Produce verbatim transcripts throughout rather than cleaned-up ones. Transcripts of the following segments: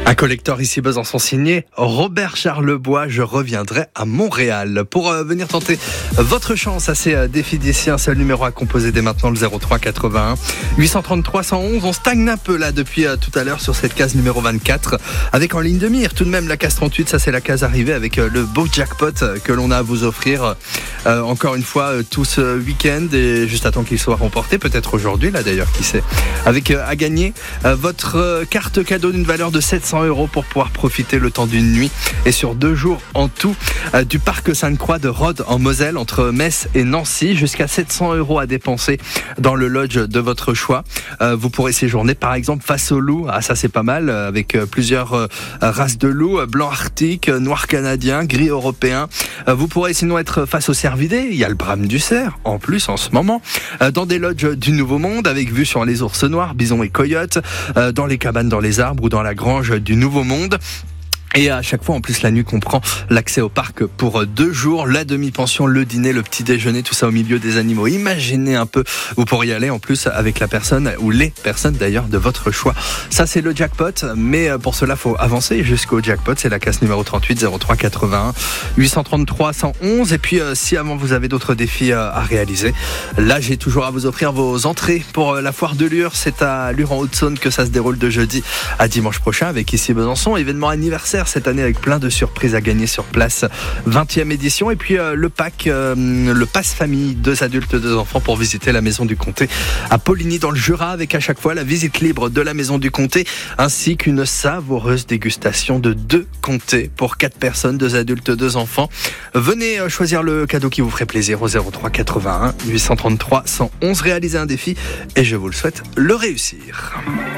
Un collector ici Besançon signé Robert Charlebois. Je reviendrai à Montréal pour euh, venir tenter votre chance à ces euh, défis d'ici. Un seul numéro à composer dès maintenant, le zéro trois quatre-vingt-un huit cent trente-trois cent onze. On stagne un peu là depuis euh, tout à l'heure sur cette case numéro vingt-quatre avec en ligne de mire tout de même la case trente-huit. Ça c'est la case arrivée avec euh, le beau jackpot euh, que l'on a à vous offrir euh, encore une fois euh, tout ce week-end et juste à temps qu'il soit remporté, peut-être aujourd'hui là d'ailleurs, qui sait, avec euh, à gagner euh, votre euh, carte cadeau d'une valeur de sept cents euros pour pouvoir profiter le temps d'une nuit et sur deux jours en tout euh, du parc Sainte-Croix de Rhodes en Moselle entre Metz et Nancy. Jusqu'à sept cents euros à dépenser dans le lodge de votre choix. Euh, vous pourrez séjourner par exemple face au loup. Ah ça c'est pas mal, euh, avec euh, plusieurs euh, races de loups, euh, blanc arctique, euh, noir canadien, gris européen. Euh, vous pourrez sinon être face aux cervidés. Il y a le brame du cerf en plus en ce moment. Euh, dans des lodges du Nouveau Monde avec vue sur les ours noirs, bisons et coyotes. Euh, dans les cabanes dans les arbres ou dans la grange du Nouveau Monde. Et à chaque fois, en plus, la nuit comprend l'accès au parc pour deux jours, la demi-pension, le dîner, le petit déjeuner, tout ça au milieu des animaux. Imaginez un peu, vous pourriez y aller en plus avec la personne, ou les personnes d'ailleurs, de votre choix. Ça, c'est le jackpot, mais pour cela, faut avancer jusqu'au jackpot. C'est la case numéro trente-huit, zéro trois quatre-vingt-un huit cent trente-trois cent onze. Et puis, euh, si avant vous avez d'autres défis euh, à réaliser, là, j'ai toujours à vous offrir vos entrées pour euh, la foire de Lure. C'est à Lure en Haute-Saône que ça se déroule de jeudi à dimanche prochain avec ici Besançon. Événement anniversaire cette année avec plein de surprises à gagner sur place. vingtième édition. Et puis euh, le pack, euh, le pass famille, deux adultes, deux enfants pour visiter la maison du comté à Poligny dans le Jura, avec à chaque fois la visite libre de la maison du comté ainsi qu'une savoureuse dégustation de deux comtés pour quatre personnes, deux adultes, deux enfants. Venez euh, choisir le cadeau qui vous ferait plaisir au zéro trois quatre-vingt-un huit cent trente-trois cent onze. Réalisez un défi et je vous le souhaite, le réussir.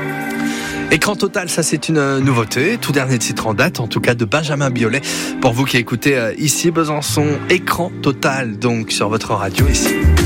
Écran total, ça c'est une nouveauté, tout dernier titre en date, en tout cas de Benjamin Biolay. Pour vous qui écoutez euh, ici Besançon, écran total donc sur votre radio ici.